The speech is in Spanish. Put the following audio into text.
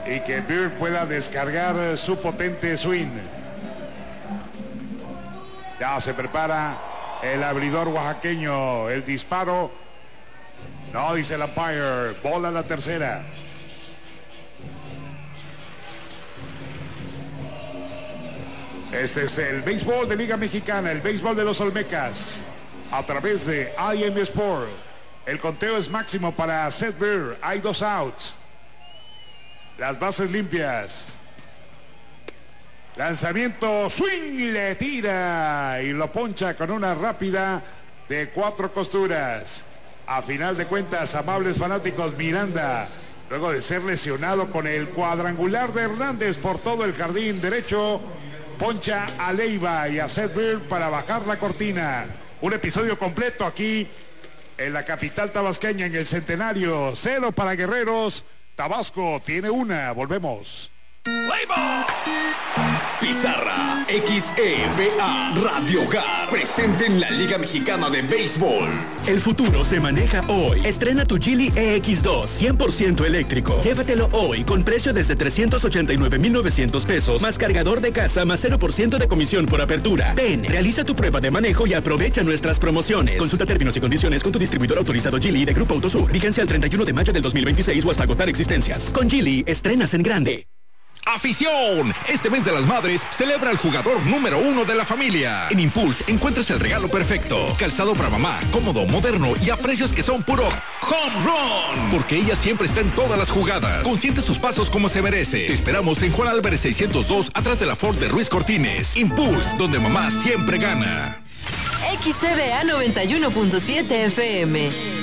y que Bird pueda descargar su potente swing. Ya se prepara el abridor oaxaqueño. El disparo. No, dice el umpire. Bola la tercera. Este es el béisbol de Liga Mexicana, el béisbol de los Olmecas, a través de IM Sport. El conteo es máximo para Seth Bird. Hay 2 outs. Las bases limpias. Lanzamiento, swing, le tira y lo poncha con una rápida de 4 costuras. A final de cuentas, amables fanáticos, Miranda, luego de ser lesionado con el cuadrangular de Hernández por todo el jardín derecho, poncha a Leiva y a Seth Bird para bajar la cortina. Un episodio completo aquí en la capital tabasqueña, en el Centenario. 0 para Guerreros. Tabasco tiene una. Volvemos. ¡Leiva! Pizarra XEVA Radio Hogar presente en la Liga Mexicana de Béisbol. El futuro se maneja hoy. Estrena tu Geely EX2 100% eléctrico. Llévatelo hoy con precio desde 389,900 pesos, más cargador de casa, más 0% de comisión por apertura. Ven, realiza tu prueba de manejo y aprovecha nuestras promociones. Consulta términos y condiciones con tu distribuidor autorizado Geely de Grupo Autosur. Vigencia el 31 de mayo del 2026 o hasta agotar existencias. Con Geely, estrenas en grande. ¡Afición! Este mes de las madres celebra al jugador número 1 de la familia. En Impulse encuentras el regalo perfecto. Calzado para mamá, cómodo, moderno y a precios que son puro home run. Porque ella siempre está en todas las jugadas. Consiente sus pasos como se merece. Te esperamos en Juan Álvarez 602, atrás de la Ford de Ruiz Cortines. Impulse, donde mamá siempre gana. XCBA 91.7 FM.